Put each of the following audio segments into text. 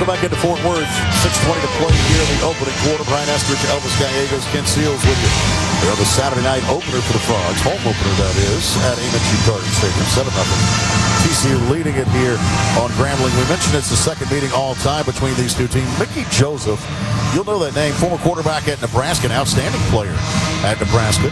Welcome back into Fort Worth. 6:20 to play here in the opening quarter. Brian Estridge, Elvis Gallegos, Ken Seals with you. They're the Saturday night opener for the Frogs. Home opener, that is, at M&T Carter Stadium. 7-0. TCU leading it here on Grambling. We mentioned it's the second meeting all time between these two teams. Mickey Joseph, you'll know that name, former quarterback at Nebraska, an outstanding player at Nebraska.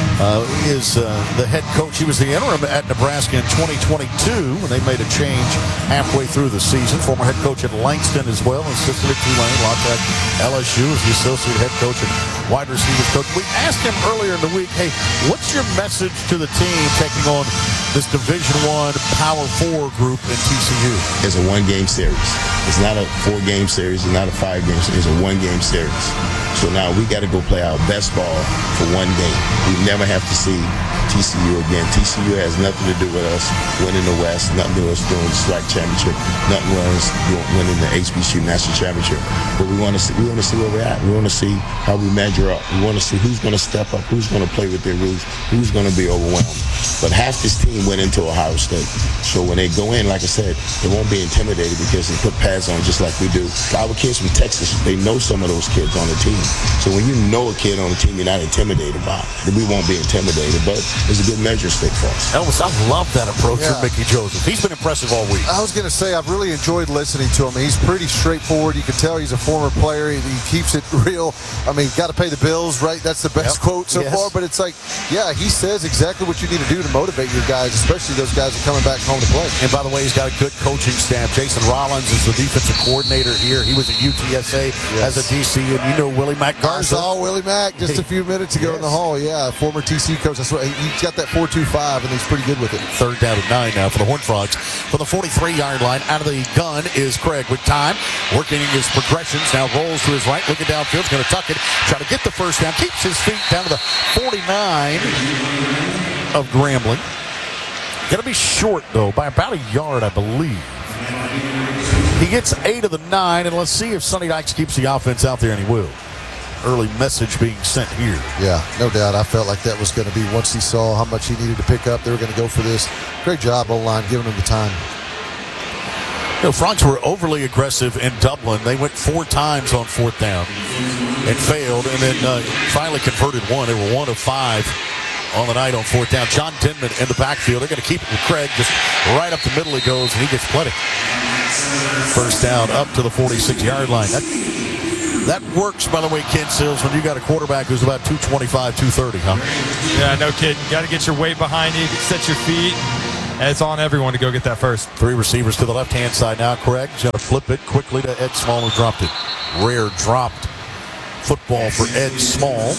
Is the head coach. He was the interim at Nebraska in 2022 when they made a change halfway through the season. Former head coach at Langston as well, assistant at Tulane, Longtech, LSU is the associate head coach and wide receivers coach. We asked him earlier in the week, hey, what's your message to the team taking on this Division I Power 4 group in TCU? It's a one-game series. It's not a 4-game series. It's not a 5-game series. It's a one-game series. So now we got to go play our best ball for one game. We never have to see TCU again. TCU has nothing to do with us winning the West, nothing to do with us doing the SWAC championship, nothing with us winning the HBCU national championship. But we want to see where we're at. We want to see how we measure up. We want to see who's going to step up, who's going to play with their rules, who's going to be overwhelmed. But half this team went into Ohio State. So when they go in, like I said, they won't be intimidated because they put pads on just like we do. Our kids from Texas, they know some of those kids on the team. So when you know a kid on the team you're not intimidated by, then we won't be intimidated. But it's a good measure stick for us. Elvis, I love that approach from Mickey Joseph. He's been impressive all week. I was going to say, I've really enjoyed listening to him. He's pretty straightforward. You can tell he's a former player. He keeps it real. I mean, got to pay the bills, right? That's the best quote so far. But it's like, yeah, he says exactly what you need to do to motivate your guys, especially those guys that are coming back home to play. And by the way, he's got a good coaching staff. Jason Rollins is the defensive coordinator here. He was at UTSA as a DC, and you know Willie Mack Garza. I saw Willie Mack just a few minutes ago in the hall. Yeah, former TCU coach. That's what he's got, that 4.25, and he's pretty good with it. Third down and 9 now for the Horned Frogs. For the 43-yard line, out of the gun is Craig with time, working his progressions. Now rolls to his right, looking downfield, going to tuck it, try to get the first down, keeps his feet down to the 49 of Grambling. Going to be short, though, by about a yard, I believe. He gets 8 of the 9, and let's see if Sonny Dykes keeps the offense out there, and he will. Early message being sent here. Yeah, no doubt. I felt like that was going to be, once he saw how much he needed to pick up, they were going to go for this. Great job, O-line, giving him the time. You know, Frogs were overly aggressive in Dublin. They went 4 times on 4th down and failed, and then finally converted 1. They were 1 of 5 on the night on 4th down. John Denman in the backfield. They're going to keep it with Craig. Just right up the middle he goes, and he gets plenty. First down up to the 46-yard line. That works, by the way, Ken Seals, when you got a quarterback who's about 225, 230, huh? Yeah, no kidding. You got to get your weight behind you, set your feet, and it's on everyone to go get that first. 3 receivers to the left-hand side now. Craig's going to flip it quickly to Ed Small, who dropped it. Rare dropped football for Ed Small.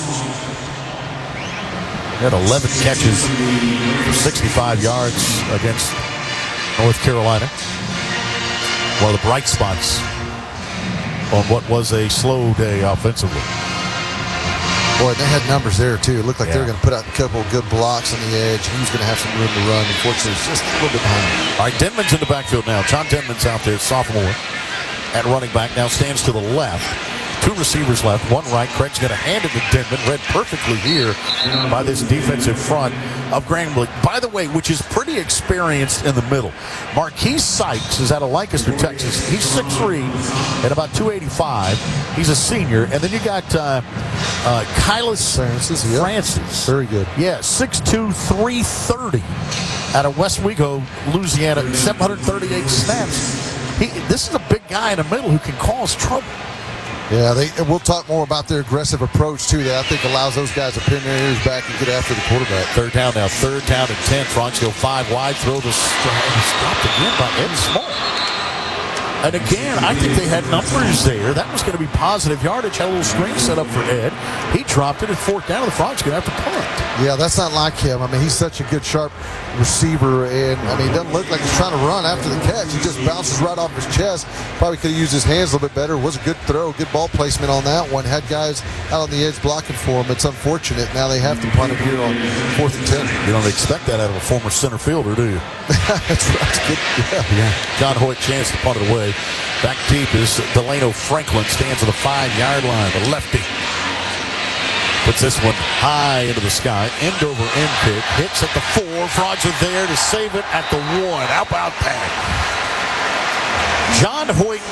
He had 11 catches for 65 yards against North Carolina. One of the bright spots on what was a slow day offensively. Boy, they had numbers there, too. It looked like they were going to put out a couple of good blocks on the edge. He was going to have some room to run. Unfortunately, it's just a little bit behind. All right, Denman's in the backfield now. John Denman's out there, sophomore, at running back. Now stands to the left. 2 receivers left, 1 right. Craig's going to hand it to Denman. Read perfectly here by this defensive front of Grambling. By the way, which is pretty experienced in the middle. Marquise Sykes is out of Lancaster, Texas. He's 6'3" at about 285. He's a senior. And then you got Kylis Francis. Very good. Yeah, 6'2", 330 out of Westwego, Louisiana. 738 snaps. This is a big guy in the middle who can cause trouble. Yeah, we'll talk more about their aggressive approach, too, that I think allows those guys to pin their ears back and get after the quarterback. 3rd down now, 3rd down and 10. Frogs go 5 wide, throw the stopped again by Ed Small. And again, I think they had numbers there. That was going to be positive yardage. Had a little screen set up for Ed. He dropped it at 4th down. The Frogs going to have to punt. Yeah, that's not like him. I mean, he's such a good, sharp receiver. And, I mean, it doesn't look like he's trying to run after the catch. He just bounces right off his chest. Probably could have used his hands a little bit better. It was a good throw, good ball placement on that one. Had guys out on the edge blocking for him. It's unfortunate. Now they have to punt it here on 4th and 10. You don't expect that out of a former center fielder, do you? That's right. Good. Yeah. John Hoyt chance to punt it away. Back deep is Delano Franklin. Stands at the 5-yard line. The lefty puts this one high into the sky. End over end kick. Hits at the 4. Frogs are there to save it at the 1. How about that? John Hoyt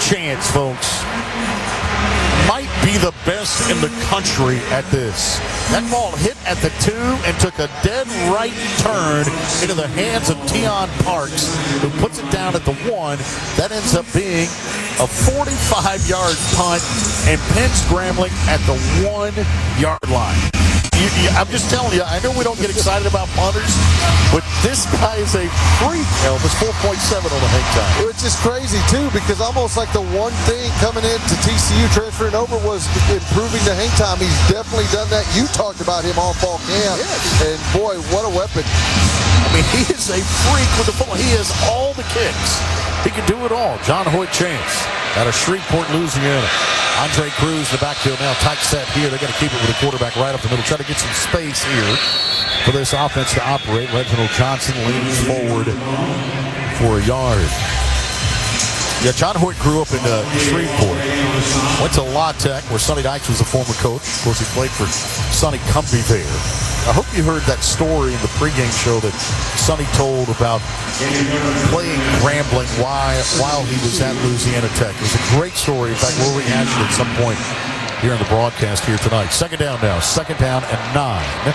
Chance, folks, might be the best in the country at this. That ball hit at the 2 and took a dead right turn into the hands of Tion Parks, who puts it down at the 1. That ends up being a 45-yard punt and Penn's scrambling at the 1-yard line. I'm just telling you, I know we don't get excited about punters, but this guy is a freak. Elvis, 4.7 on the hang time. It was just crazy, too, because almost like the one thing coming into TCU transferring over was improving the hang time. He's definitely done that. You talked about him all fall camp. Yes. And, boy, what a weapon. I mean, he is a freak with the football. He has all the kicks. He can do it all. John Hoyt Chance out of Shreveport, Louisiana. Andre Cruz in the backfield now. Tight set here. They're going to keep it with a quarterback right up the middle. Try to get some space here for this offense to operate. Reginald Johnson leans forward for a yard. Yeah, John Hoyt grew up in Shreveport. Went to La Tech, where Sonny Dykes was a former coach. Of course, he played for Sonny Cumbie there. I hope you heard that story in the pregame show that Sonny told about playing Grambling while he was at Louisiana Tech. It was a great story. In fact, we'll rehash it at some point here in the broadcast here tonight. Second down now. Second down and 9.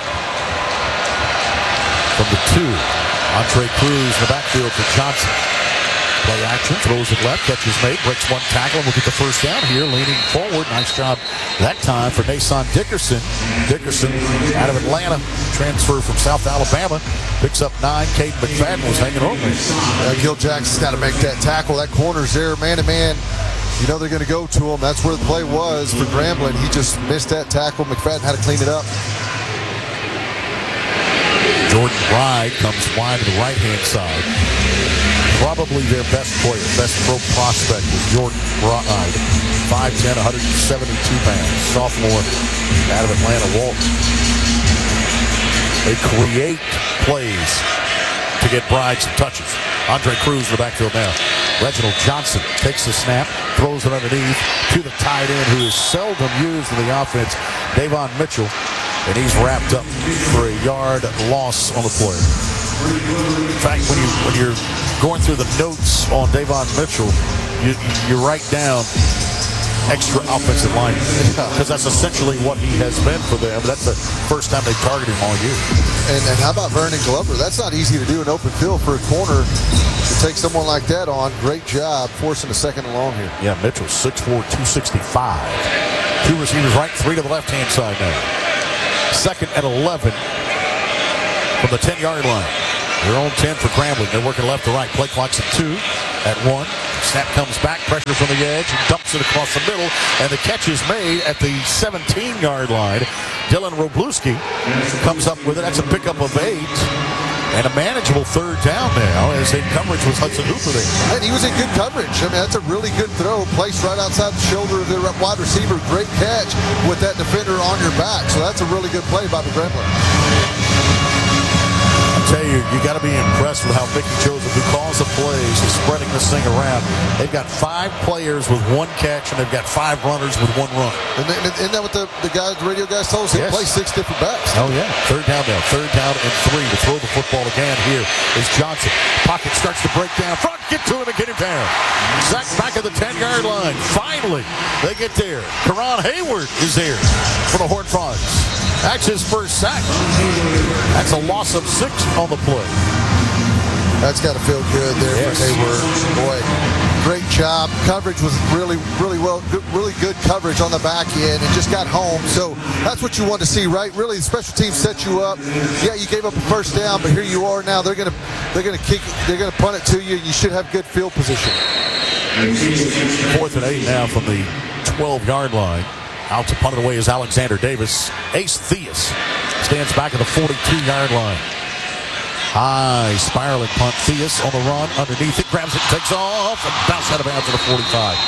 From the 2. Andre Cruz in the backfield for Johnson. Play action, throws it left, catches made, breaks one tackle, and we'll get the first down here, leaning forward. Nice job that time for Nason Dickerson. Dickerson out of Atlanta, transfer from South Alabama, picks up 9. Caden McFadden was hanging over. Gil Jackson's got to make that tackle. That corner's there, man-to-man. You know they're going to go to him. That's where the play was for Grambling. He just missed that tackle. McFadden had to clean it up. Jordan Bride comes wide to the right-hand side. Probably their best player, best pro prospect is Jordan Bride. 5'10", 172 pounds. Sophomore out of Atlanta, Walton. They create plays to get Bride some touches. Andre Cruz in the backfield now. Reginald Johnson takes the snap, throws it underneath to the tight end, who is seldom used in the offense, Davon Mitchell. And he's wrapped up for a yard loss on the play. In fact, when you're going through the notes on Davon Mitchell, you write down extra offensive line because that's essentially what he has been for them. That's the first time they targeted him all year. And how about Vernon Glover? That's not easy to do in open field for a corner to take someone like that on. Great job forcing a second and long here. Yeah, Mitchell, 6'4", 265. 2 receivers right, 3 to the left-hand side now. Second and 11 from the 10-yard line. Their own 10 for Grambling. They're working left to right. Play clock's at 2 at 1. Snap comes back. Pressure from the edge. Dumps it across the middle. And the catch is made at the 17-yard line. Dylan Robluski comes up with it. That's a pickup of 8. And a manageable third down now, as in coverage was Hudson Hooper there. And he was in good coverage. I mean, that's a really good throw. Placed right outside the shoulder of the wide receiver. Great catch with that defender on your back. So that's a really good play by the Grambling. I tell you, you got to be impressed with how Mickey Joseph, who calls the plays, is spreading this thing around. They've got 5 players with 1 catch, and they've got 5 runners with 1 run. And isn't that what the radio guys told us? He plays 6 different backs. Oh, yeah. Third down now. Third down and 3 to throw the football again. Here is Johnson. Pocket starts to break down. Front, get to him and get him down. Sack back at the 10-yard line. Finally, they get there. Karan Hayward is there for the Horned Frogs. That's his first sack. That's a loss of 6 on the play. That's got to feel good there for Hayward. Boy, great job. Coverage was really good coverage on the back end and just got home. So that's what you want to see, right? Really, the special teams set you up. Yeah, you gave up a first down, but here you are now. They're gonna kick. They're gonna punt it to you. You should have good field position. 4th and 8 now from the 12-yard line. Out to punt it away is Alexander Davis. Ace Theus stands back at the 42-yard line. High spiraling punt. Theus on the run underneath it. Grabs it, takes off, and bounces out of bounds to the 45.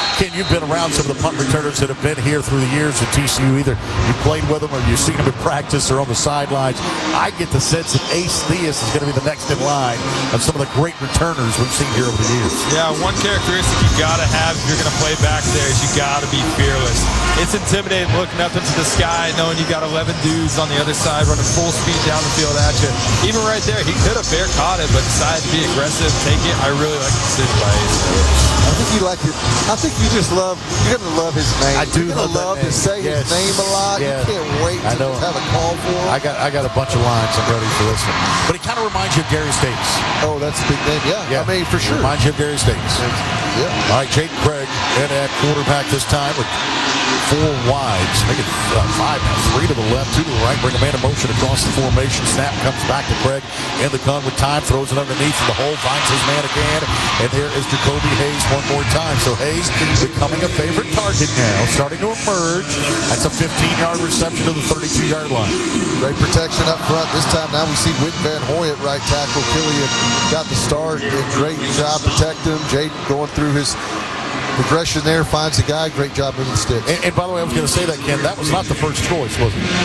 Ken, you've been around some of the punt returners that have been here through the years at TCU. Either you played with them or you've seen them in practice or on the sidelines. I get the sense that Ace Theus is going to be the next in line of some of the great returners we've seen here over the years. Yeah, one characteristic you got to have if you're going to play back there is you got to be fearless. It's intimidating looking up into the sky knowing you got 11 dudes on the other side running full speed down the field at you. Even right there, he could have fair caught it, but decided to be aggressive, take it. I really like the decision by Ace. I think you like it. I think you just love. You're gonna love his name. I do You're gonna love to say his name a lot. Yeah. You can't wait to just have a call for him. I got a bunch of lines. I'm ready for this one. But he kind of reminds you of Gary Davis. Oh, that's a big name. Yeah. I mean, for sure. Reminds you of Gary Davis. Yeah. All right, Jaden Craig in at quarterback this time with 4 wides. Make it 5 now. 3 to the left, 2 to the right. Bring a man in motion across the formation. Snap comes back to Craig in the gun with time. Throws it underneath from the hole. Finds his man again. And there is Jacoby Hayes one more time. So Hayes becoming a favorite target now. Starting to emerge. That's a 15-yard reception to the 32-yard line. Great protection up front. This time now we see Whit Van Hoy at right tackle. Killian got the start. Did a great job protecting him. Jaden going through his progression there, finds the guy. Great job moving the sticks. And by the way, I was going to say that, Ken, that was not the first choice, was it?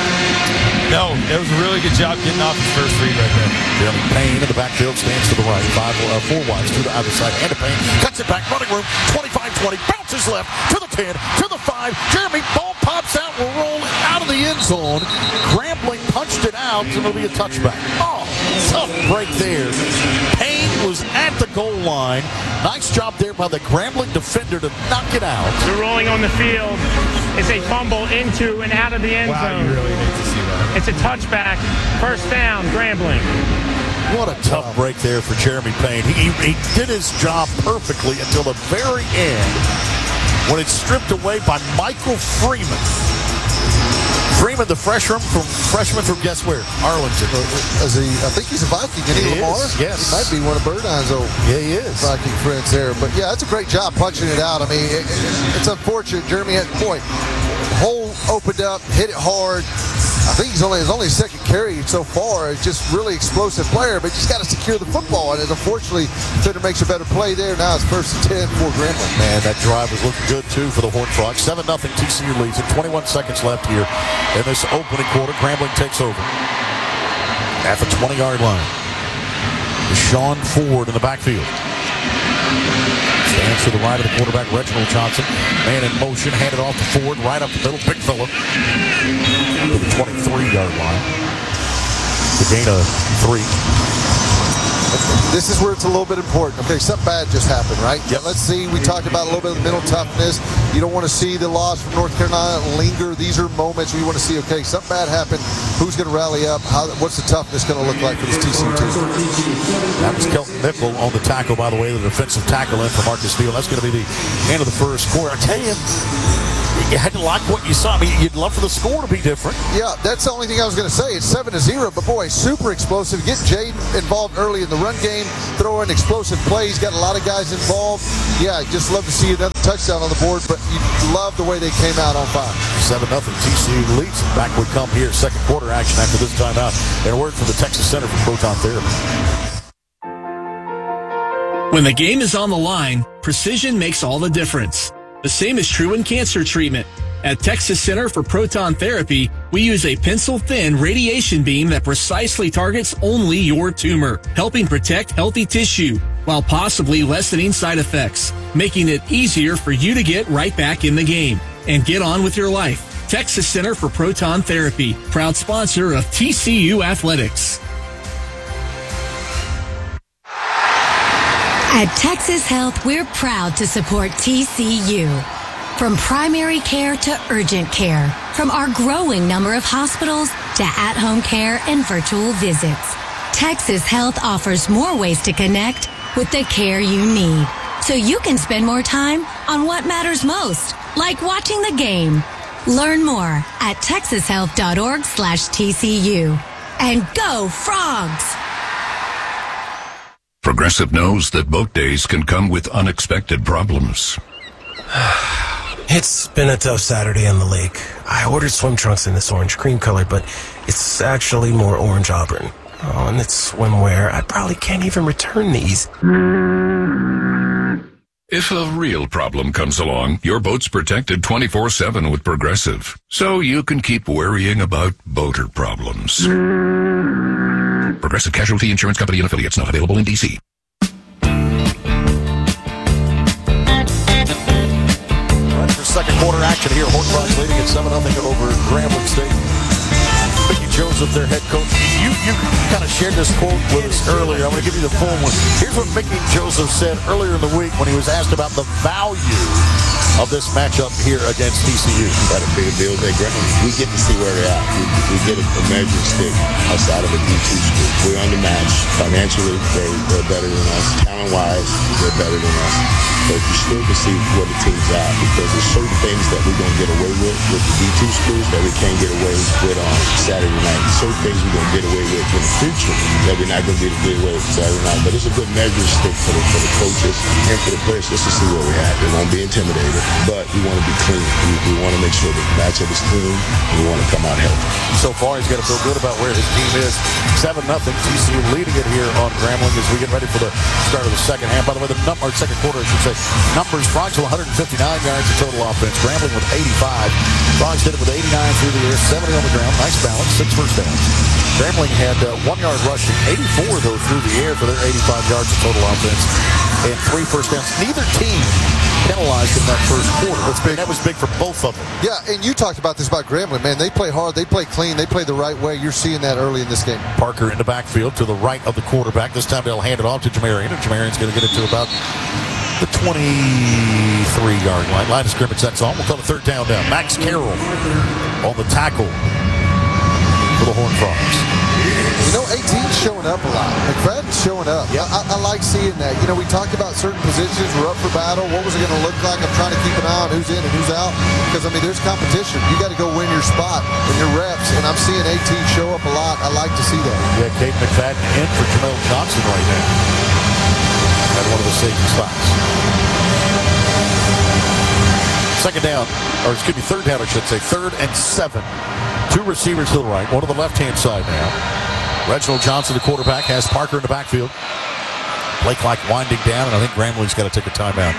No, it was a really good job getting off his first read right there. Jeremy Payne in the backfield stands to the right. 4 wides to the other side. And to Payne. Cuts it back. Running room. 25-20. Bounces left to the 10. To the 5. Jeremy, ball pops out. Will roll out of the end zone. Grambling punched it out. And it'll be a touchback. Oh, tough break there. Payne was at the goal line. Nice job there by the Grambling defender to knock it out. The rolling on the field is a fumble into and out of the end zone. You really need to see that. It's a touchback. First down, Grambling. What a tough break there for Jeremy Payne. He did his job perfectly until the very end when it's stripped away by Michael Freeman. Freeman, the freshman from guess where? Arlington. I think he's a Viking. Isn't he, Lamar? Yes. He might be one of Burdine's old Viking friends there. But, yeah, that's a great job punching it out. I mean, it's unfortunate. Jeremy had a point. Hole opened up, hit it hard. I think his only second carry so far. It's just really explosive player, but just got to secure the football. And unfortunately, Fitter makes a better play there. Now it's 1st and 10 for Grambling. Man, that drive was looking good, too, for the Horned Frogs. 7-0 TCU leads. 21 seconds left here in this opening quarter. Grambling takes over at the 20-yard line. Sean Ford in the backfield. Stands to the right of the quarterback, Reginald Johnson. Man in motion, handed off to Ford, right up the middle. Big fella to the 23-yard line. The gain of 3. This is where it's a little bit important. Okay, something bad just happened, right? Yep. Let's see. We talked about a little bit of the mental toughness. You don't want to see the loss from North Carolina linger. These are moments where you want to see, okay, something bad happened. Who's going to rally up? What's the toughness going to look like for this TCU team? That was Kelton Nickel on the tackle, by the way, the defensive tackle in for Marcus Field. That's going to be the end of the first quarter. I tell you, you had to like what you saw. I mean, you'd love for the score to be different. Yeah, that's the only thing I was going to say. It's 7-0, but boy, super explosive. Get Jaden involved early in the run game, throwing explosive plays. Got a lot of guys involved. Yeah, just love to see another touchdown on the board, but you love the way they came out on fire. 7-0 TCU leads. Back we come here, second quarter action after this timeout. And a word from the Texas Center for Proton Therapy. When the game is on the line, precision makes all the difference. The same is true in cancer treatment. At Texas Center for Proton Therapy, we use a pencil-thin radiation beam that precisely targets only your tumor, helping protect healthy tissue while possibly lessening side effects, making it easier for you to get right back in the game and get on with your life. Texas Center for Proton Therapy, proud sponsor of TCU Athletics. At Texas Health, we're proud to support TCU. From primary care to urgent care, from our growing number of hospitals to at-home care and virtual visits, Texas Health offers more ways to connect with the care you need, so you can spend more time on what matters most, like watching the game. Learn more at texashealth.org/TCU. And go Frogs! Progressive knows that boat days can come with unexpected problems. It's been a tough Saturday on the lake. I ordered swim trunks in this orange cream color, but it's actually more orange auburn. Oh, and it's swimwear. I probably can't even return these. If a real problem comes along, your boat's protected 24/7 with Progressive. So you can keep worrying about boater problems. Progressive Casualty Insurance Company and Affiliates, not available in D.C. Right for second quarter action here. Horned Frogs leading at 7-0 over Grambling State. Mickey Joseph, their head coach. You kind of shared this quote with us earlier. I'm going to give you the full one. Here's what Mickey Joseph said earlier in the week when he was asked about the value of this matchup here against TCU. Got a bigger deal at Grambling. We get to see where they're at. We get a measuring stick outside of a D2 school. We're undermatched. Financially, they're better than us. Talent-wise, they're better than us. But you still can see where the team's at because there's certain things that we're going to get away with the D2 schools that we can't get away with on Saturday night. Certain things we're going to get away with in the future that we're not going to be able to get away with Saturday night. But it's a good measuring stick for the coaches and for the players just to see where we're at. They won't be intimidated, but we want to be clean. We want to make sure that the matchup is clean and we want to come out healthy. So far, he's got to feel good about where his team is. 7-0. TCU leading it here on Grambling as we get ready for the start of the second half. By the way, second quarter, I should say. Numbers, Frogs with 159 yards of total offense. Grambling with 85. Frogs did it with 89 through the air, 70 on the ground. Nice balance, 6 first downs. Grambling had 1 yard rushing, 84 though through the air for their 85 yards of total offense, and 3 first downs. Neither team penalized in that first quarter. That's big. That was big for both of them. Yeah, and you talked about this about Grambling, man. They play hard, they play clean, they play the right way. You're seeing that early in this game. Parker in the backfield to the right of the quarterback. This time they'll hand it off to Jamarian, and Jamarian's going to get it to about the 23-yard line of scrimmage. That's all. We'll call it third down now. Max Carroll on the tackle for the Horned Frogs. You know, 18's showing up a lot. McFadden's showing up. Yep. I like seeing that. You know, we talked about certain positions. We're up for battle. What was it going to look like? I'm trying to keep an eye on who's in and who's out because, I mean, there's competition. You got to go win your spot and your reps, and I'm seeing 18 show up a lot. I like to see that. Yeah, Kate McFadden in for Jamel Johnson right now at one of the safety spots. Second down, or excuse me, third down, I should say. 3rd and 7. 2 receivers to the right, one on the left-hand side now. Reginald Johnson, the quarterback, has Parker in the backfield. Play clock winding down, and I think Grambling's got to take a timeout.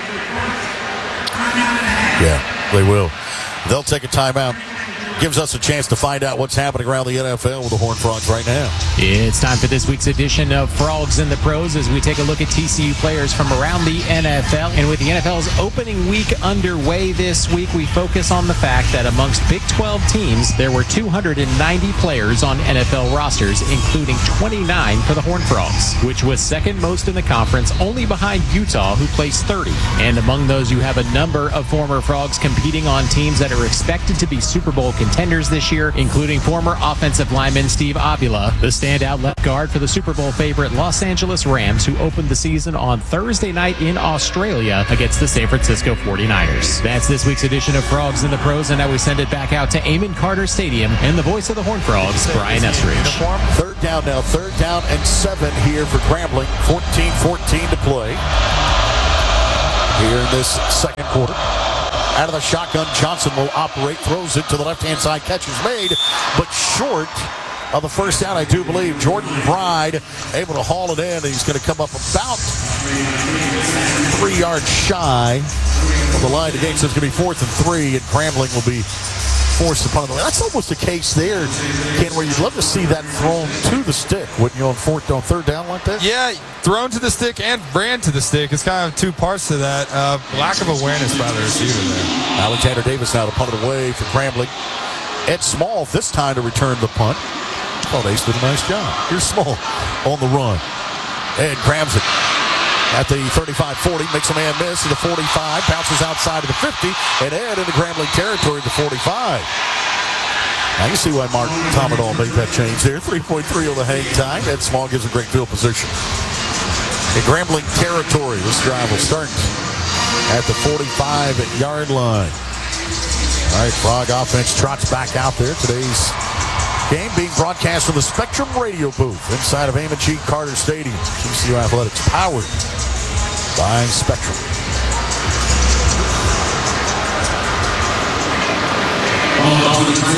Yeah, they will. They'll take a timeout. Gives us a chance to find out what's happening around the NFL with the Horned Frogs right now. It's time for this week's edition of Frogs in the Pros as we take a look at TCU players from around the NFL. And with the NFL's opening week underway this week, we focus on the fact that amongst Big 12 teams, there were 290 players on NFL rosters, including 29 for the Horned Frogs, which was second most in the conference, only behind Utah, who placed 30. And among those, you have a number of former Frogs competing on teams that are expected to be Super Bowl contenders this year, including former offensive lineman Steve Avila, the standout left guard for the Super Bowl favorite Los Angeles Rams, who opened the season on Thursday night in Australia against the San Francisco 49ers. That's this week's edition of Frogs in the Pros, and now we send it back out to Amon Carter Stadium and the voice of the Horned Frogs, Brian Estridge. Third down now, 3rd down and 7 here for Grambling. 14-14 to play here in this second quarter. Out of the shotgun, Johnson will operate, throws it to the left-hand side, catch is made, but short of the first down, I do believe. Jordan Bride able to haul it in, and he's going to come up about 3 yards shy of the line of game. So it's going to be 4th and 3, and Grambling will be forced upon the line. That's almost the case there, Ken, where you'd love to see that thrown to the stick, wouldn't you, on 3rd down like that? Yeah, thrown to the stick and ran to the stick. It's kind of 2 parts to that. Lack of awareness by the receiver there. Alexander Davis now to punt it away for Grambling. Ed Small this time to return the punt. Oh, Ace did a nice job. Here's Small on the run. Ed grabs it at the 35-40, makes a man miss to the 45, bounces outside of the 50, and Ed into Grambling territory at the 45. Now you see why Mark Tomadol made that change there. 3.3 on the hang time. Ed Small gives a great field position. In Grambling territory, this drive will start at the 45-yard line. All right, Frog offense trots back out there. Today's game being broadcast from the Spectrum Radio booth inside of Amon G. Carter Stadium. TCU Athletics powered by Spectrum.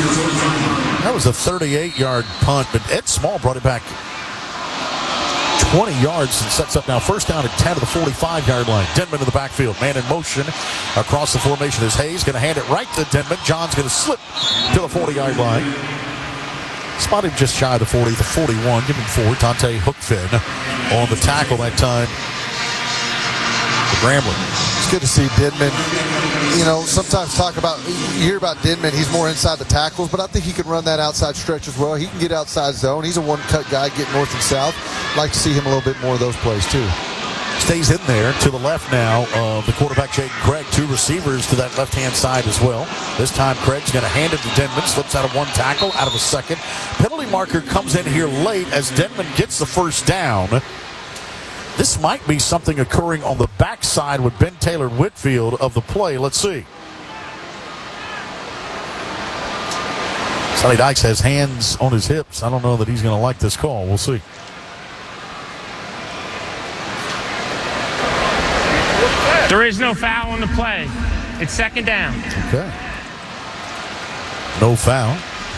That was a 38-yard punt, but Ed Small brought it back 20 yards and sets up now first down at 10 to the 45-yard line. Denman in the backfield. Man in motion across the formation is Hayes. Going to hand it right to Denman. John's going to slip to the 40-yard line. Spotted just shy of the 40, the 41. Give him 4. Dante Hookfin on the tackle that time for Grambling. It's good to see Denman. You know, sometimes you hear about Denman, he's more inside the tackles, but I think he can run that outside stretch as well. He can get outside zone. He's a one-cut guy, get north and south. Like to see him a little bit more of those plays, too. Stays in there to the left now of the quarterback, Jaden Craig. 2 receivers to that left-hand side as well. This time, Craig's going to hand it to Denman. Slips out of 1 tackle, out of a second. Penalty marker comes in here late as Denman gets the first down. This might be something occurring on the backside with Ben Taylor Whitfield of the play. Let's see. Sonny Dykes has hands on his hips. I don't know that he's going to like this call. We'll see. There is no foul on the play. It's second down. Okay. No foul.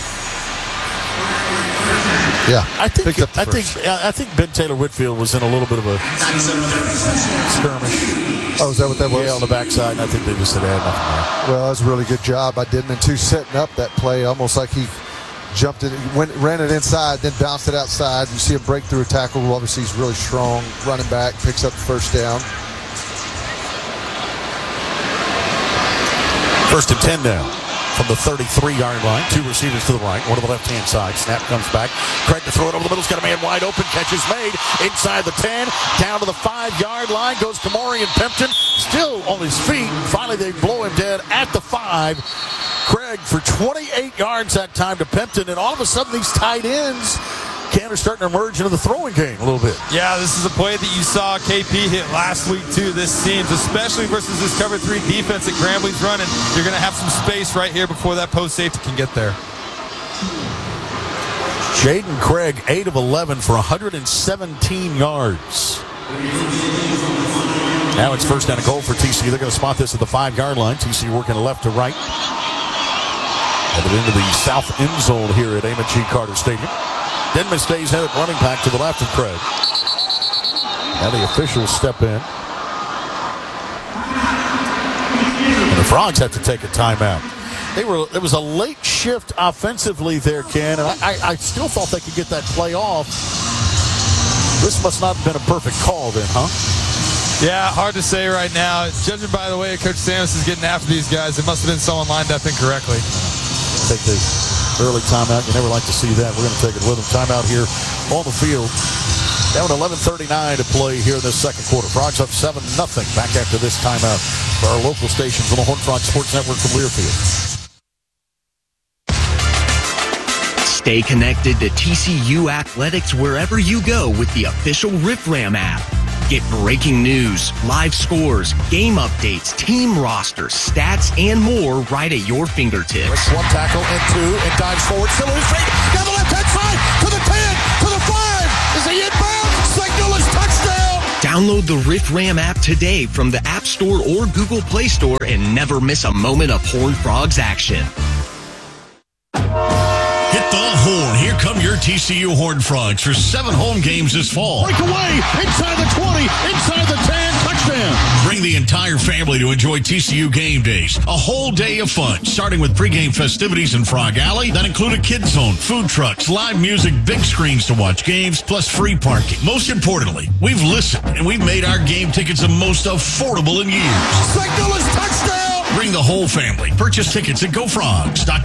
Yeah, I think Ben Taylor Whitfield was in a little bit of a skirmish. Oh, is that what that was? Yeah, on the backside. And I think they just said, nothing there. Well, that was a really good job by Denman, too, setting up that play almost like he jumped it, ran it inside, then bounced it outside. You see him break through a tackle. Obviously, he's really strong. Running back, picks up the first down. First and 10 now. From the 33-yard line, 2 receivers to the right, 1 to the left-hand side. Snap comes back. Craig to throw it over the middle. He's got a man wide open. Catch is made inside the 10, down to the 5-yard line. Goes Kamori and Pimpton, still on his feet. Finally, they blow him dead at the 5. Craig for 28 yards that time to Pimpton, and all of a sudden these tight ends are starting to emerge into the throwing game a little bit. Yeah, this is a play that you saw KP hit last week, too. This seems, especially versus this cover 3 defense that Grambling's running, you're going to have some space right here before that post safety can get there. Jaden Craig, 8 of 11 for 117 yards. Now it's first down and goal for TCU. They're going to spot this at the 5-yard line. TCU working left to right. Headed into the south end zone here at Amon G. Carter Stadium. Denman stays in at running back to the left of Craig. Now the officials step in. And the Frogs have to take a timeout. It was a late shift offensively there, Ken, and I still thought they could get that play off. This must not have been a perfect call then, huh? Yeah, hard to say right now. Judging by the way Coach Samus is getting after these guys, it must have been someone lined up incorrectly. Take the early timeout. You never like to see that. We're going to take it with them. Timeout here on the field. Down at 11:39 to play here in this second quarter. Frogs up 7-0. Back after this timeout for our local stations on the Horned Frog Sports Network from Learfield. Stay connected to TCU Athletics wherever you go with the official RiffRam app. Get breaking news, live scores, game updates, team rosters, stats, and more right at your fingertips. Breaks 1 tackle and 2 and dives forward. Still in his feet. Down the left-hand side to the 10, to the 5. Is he inbound? Signal is touchdown. Download the RiffRam app today from the App Store or Google Play Store and never miss a moment of Horned Frogs action. Hit the horn. Here come your TCU Horned Frogs for 7 home games this fall. Break away. Inside the 20. Inside the 10. Touchdown. Bring the entire family to enjoy TCU game days. A whole day of fun, starting with pregame festivities in Frog Alley that include a kids zone, food trucks, live music, big screens to watch games, plus free parking. Most importantly, we've listened and we've made our game tickets the most affordable in years. Signal is touchdown. Bring the whole family. Purchase tickets at GoFrogs.com.